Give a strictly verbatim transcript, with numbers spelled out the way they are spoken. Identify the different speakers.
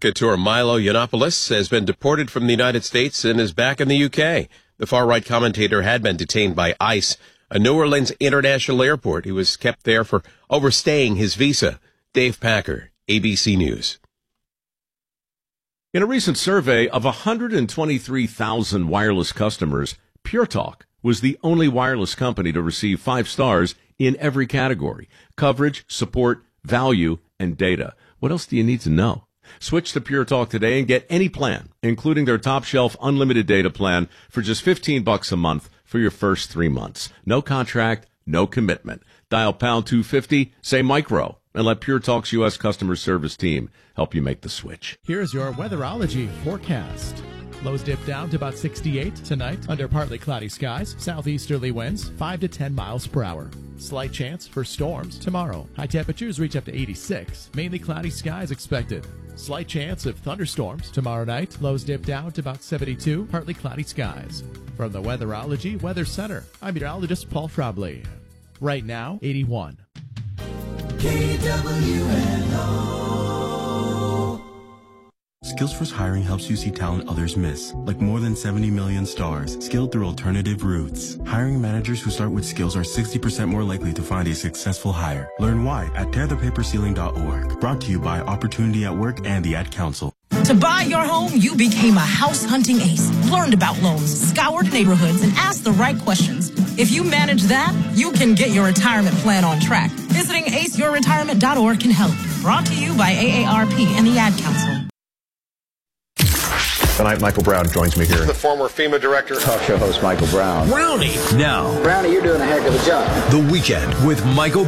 Speaker 1: provocateur Milo Yiannopoulos has been deported from the United States and is back in the U K. The far-right commentator had been detained by ICE, a New Orleans International Airport. He was kept there for overstaying his visa. Dave Packer, A B C News.
Speaker 2: In a recent survey of one hundred twenty-three thousand wireless customers, Pure Talk was the only wireless company to receive five stars in every category: coverage, support, value, and data. What else do you need to know? Switch to Pure Talk today and get any plan, including their top-shelf unlimited data plan, for just fifteen bucks a month for your first three months. No contract, no commitment. Dial pound two fifty, say micro, and let Pure Talk's U S customer service team help you make the switch.
Speaker 3: Here's your weatherology forecast. Lows dip down to about sixty-eight tonight under partly cloudy skies. Southeasterly winds five to ten miles per hour. Slight chance for storms tomorrow. High temperatures reach up to eighty-six. Mainly cloudy skies expected. Slight chance of thunderstorms tomorrow night. Lows dip down to about seventy-two. Partly cloudy skies. From the Weatherology Weather Center, I'm meteorologist Paul Frobley. Right now, eighty-one.
Speaker 4: K W N O.
Speaker 5: Skillsforce Hiring helps you see talent others miss, like more than seventy million stars, skilled through alternative routes. Hiring managers who start with skills are sixty percent more likely to find a successful hire. Learn why at tear the paper ceiling dot org. Brought to you by Opportunity at Work and the Ad Council.
Speaker 6: To buy your home, you became a house hunting ace, learned about loans, scoured neighborhoods, and asked the right questions. If you manage that, you can get your retirement plan on track. Visiting ace your retirement dot org can help. Brought to you by A A R P and the Ad Council.
Speaker 7: Tonight, Michael Brown joins me here.
Speaker 8: The former FEMA director.
Speaker 7: Talk show host Michael Brown.
Speaker 9: Brownie.
Speaker 10: Now.
Speaker 9: Brownie, you're doing a heck of a job.
Speaker 10: The Weekend with Michael